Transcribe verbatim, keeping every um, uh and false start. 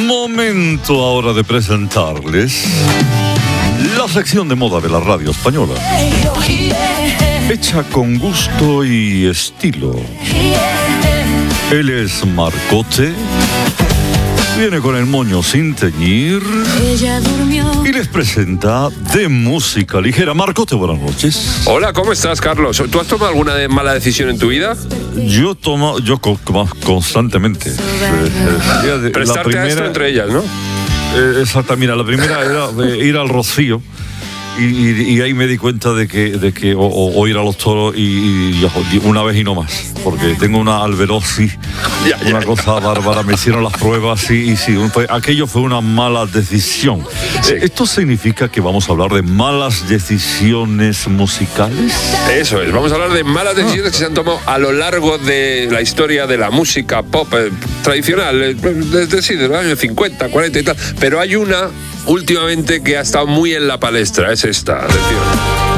Momento ahora de presentarles la sección de moda de la radio española, hecha con gusto y estilo. Él es Marcote, viene con el moño sin teñir y les presenta de música ligera. Marcote, buenas noches. Hola, ¿cómo estás, Carlos? ¿Tú has tomado alguna de mala decisión en tu vida? Yo tomo, yo co- constantemente. Eh, eh, de- Prestarte la primera, a esto entre ellas, ¿no? Eh, exacta, mira, la primera era de ir al Rocío y, y, y ahí me di cuenta de que, de que o, o, o ir a los toros y, y, y una vez y no más, porque tengo una alberosis, Ya, ya, una ya. cosa bárbara, me hicieron las pruebas y, y sí, fue- aquello fue una mala decisión. Sí. ¿Esto significa que vamos a hablar de malas decisiones musicales? Eso es, vamos a hablar de malas decisiones que se han tomado a lo largo de la historia de la música pop eh, tradicional, eh, desde sí, de los años cincuenta, cuarenta y tal, pero hay una últimamente que ha estado muy en la palestra, es esta, atención.